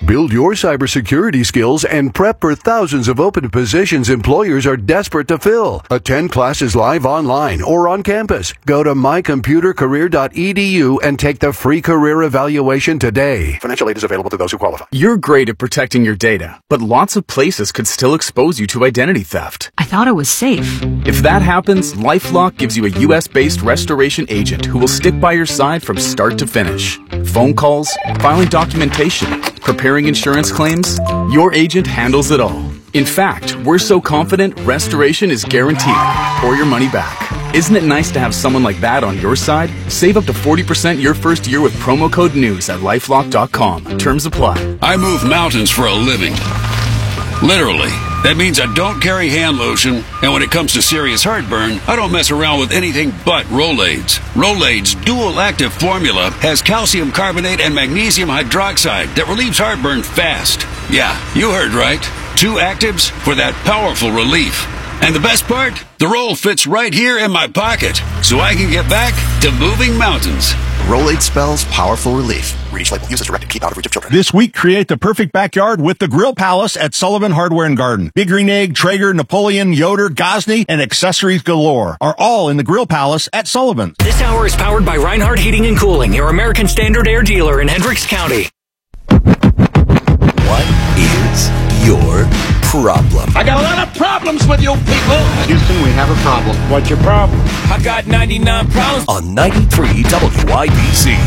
Build your cybersecurity skills and prep for thousands of open positions employers are desperate to fill. Attend classes live online or on campus. Go to mycomputercareer.edu and take the free career evaluation today. Financial aid is available to those who qualify. You're great at protecting your data, but lots of places could still expose you to identity theft. I thought it was safe. If that happens, LifeLock gives you a U.S.-based restoration agent who will stick by your side from start to finish. Phone calls, filing documentation, preparing insurance claims, your agent handles it all. In fact, we're so confident restoration is guaranteed or your money back. Isn't it nice to have someone like that on your side? Save up to 40% your first year with promo code NEWS at LifeLock.com. Terms apply. I move mountains for a living. Literally. That means I don't carry hand lotion, and when it comes to serious heartburn, I don't mess around with anything but Rolaids. Rolaids' dual-active formula has calcium carbonate and magnesium hydroxide that relieves heartburn fast. Yeah, you heard right. 2 actives for that powerful relief. And the best part? The roll fits right here in my pocket, so I can get back to moving mountains. Rolaids spells powerful relief. Read each label. Use as directed. Keep out of reach of children. This week, create the perfect backyard with the Grill Palace at Sullivan Hardware and Garden. Big Green Egg, Traeger, Napoleon, Yoder, Gosney, and accessories galore are all in the Grill Palace at Sullivan. This hour is powered by Reinhardt Heating and Cooling, your American Standard Air dealer in Hendricks County. What is your problem? I got a lot of problems with you people. Houston, we have a problem. What's your problem? I got 99 problems. On 93 WIBC.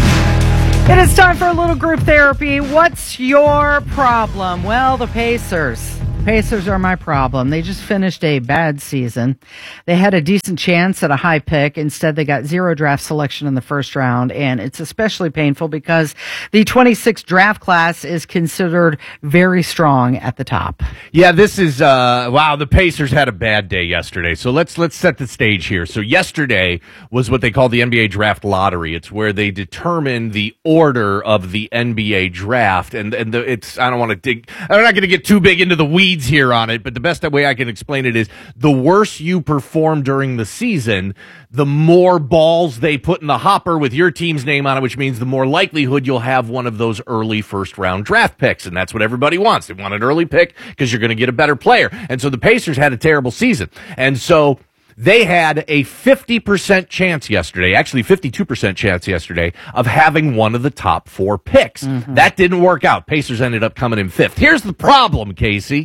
It is time for a little group therapy. What's your problem? Well, the Pacers. Pacers are my problem. They just finished a bad season. They had a decent chance at a high pick. Instead, they got 0 draft selection in the first round, and it's especially painful because the 26th draft class is considered very strong at the top. Yeah, this is wow, the Pacers had a bad day yesterday. So let's set the stage here. So yesterday was what they call the NBA draft lottery. It's where they determine the order of the NBA draft, and it's I'm not going to get too big into the weeds here on it, but the best way I can explain it is the worse you perform during the season, the more balls they put in the hopper with your team's name on it, which means the more likelihood you'll have one of those early first-round draft picks, and that's what everybody wants. They want an early pick because you're going to get a better player. And so the Pacers had a terrible season. And so they had a 50% chance yesterday, actually 52% chance yesterday, of having one of the top 4 picks. Mm-hmm. That didn't work out. Pacers ended up coming in 5th. Here's the problem, Casey.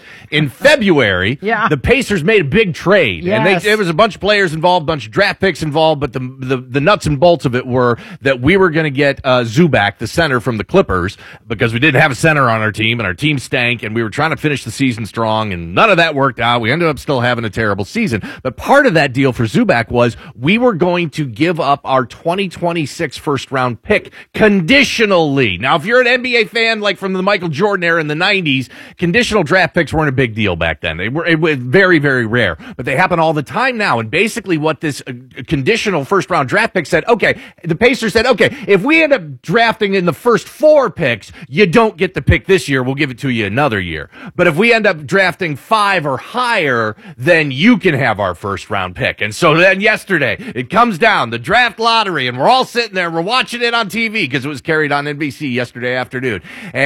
In February, the Pacers made a big trade. Yes. And there was a bunch of players involved, a bunch of draft picks involved, but the nuts and bolts of it were that we were going to get Zubac, the center from the Clippers, because we didn't have a center on our team, and our team stank, and we were trying to finish the season strong, and none of that worked out. We ended up still having a terrible season. But part of that deal for Zubac was we were going to give up our 2026 first-round pick conditionally. Now, if you're an NBA fan, like from the Michael Jordan era in the 90s, conditional draft picks weren't a big deal back then. It was very, very rare. But they happen all the time now. And basically what this conditional first-round draft pick said, okay, the Pacers said, okay, if we end up drafting in the first 4 picks, you don't get the pick this year. We'll give it to you another year. But if we end up drafting 5 or higher, then you can have our first-round pick. And so then yesterday, it comes down, the draft lottery, and we're all sitting there, we're watching it on TV because it was carried on NBC yesterday afternoon.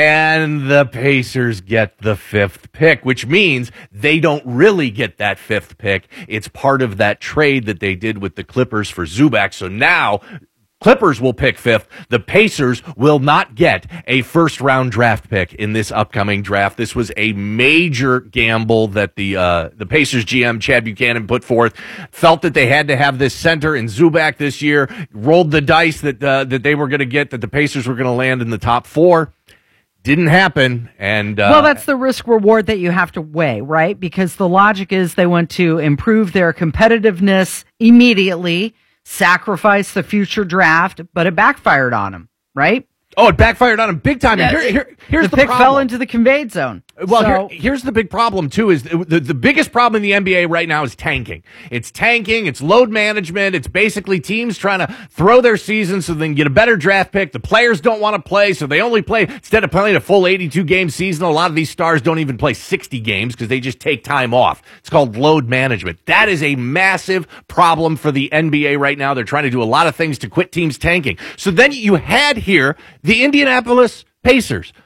And the Pacers get the 5th pick, which means they don't really get that 5th pick. It's part of that trade that they did with the Clippers for Zubac. So now Clippers will pick 5th. The Pacers will not get a first-round draft pick in this upcoming draft. This was a major gamble that the Pacers GM, Chad Buchanan, put forth. Felt that they had to have this center in Zubac this year. Rolled the dice that they were going to get, that the Pacers were going to land in the top 4. Didn't happen. And well, that's the risk reward that you have to weigh, right? Because the logic is they want to improve their competitiveness immediately, sacrifice the future draft, but it backfired on them, right? Oh, it backfired on him big time. Yeah, and here's the pick problem. fell into the conveyed zone. Well, here's the big problem, too, is the biggest problem in the NBA right now is tanking. It's tanking, it's load management, it's basically teams trying to throw their season so they can get a better draft pick. The players don't want to play, so they only play, instead of playing a full 82-game season, a lot of these stars don't even play 60 games because they just take time off. It's called load management. That is a massive problem for the NBA right now. They're trying to do a lot of things to quit teams tanking. So then you had here the Indianapolis Pacers,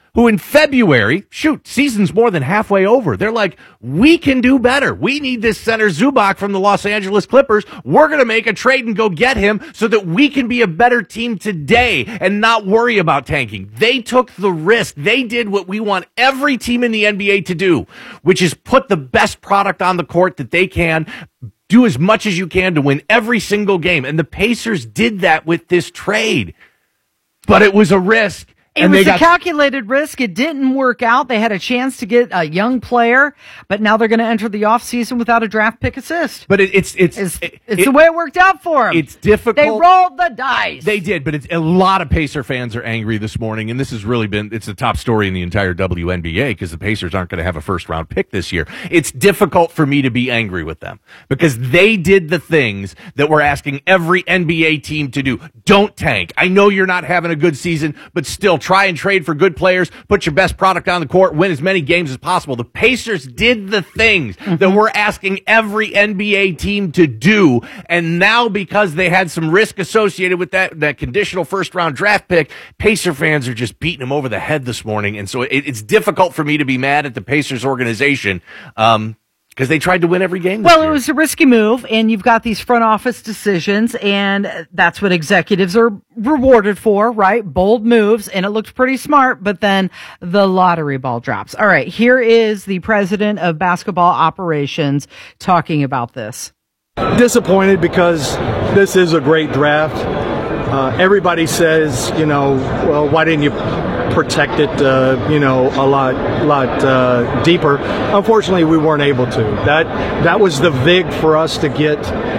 who in February, season's more than halfway over. They're like, we can do better. We need this center Zubac from the Los Angeles Clippers. We're going to make a trade and go get him so that we can be a better team today and not worry about tanking. They took the risk. They did what we want every team in the NBA to do, which is put the best product on the court that they can, do as much as you can to win every single game. And the Pacers did that with this trade. But it was a risk. It was a calculated risk. It didn't work out. They had a chance to get a young player, but now they're going to enter the offseason without a draft pick assist. But it's the way it worked out for them. It's difficult. They rolled the dice. They did, but a lot of Pacer fans are angry this morning, and this has really it's the top story in the entire WNBA because the Pacers aren't going to have a first-round pick this year. It's difficult for me to be angry with them because they did the things that we're asking every NBA team to do. Don't tank. I know you're not having a good season, but still try and trade for good players, put your best product on the court, win as many games as possible. The Pacers did the things that we're asking every NBA team to do, and now because they had some risk associated with that conditional first-round draft pick, Pacer fans are just beating them over the head this morning, and so it's difficult for me to be mad at the Pacers organization, because they tried to win every game this year. It was a risky move, and you've got these front office decisions, and that's what executives are rewarded for, right? Bold moves, and it looked pretty smart, but then the lottery ball drops. All right, here is the president of basketball operations talking about this. Disappointed because this is a great draft. Everybody says, well, why didn't you protect it, a lot deeper. Unfortunately, we weren't able to. That was the vig for us to get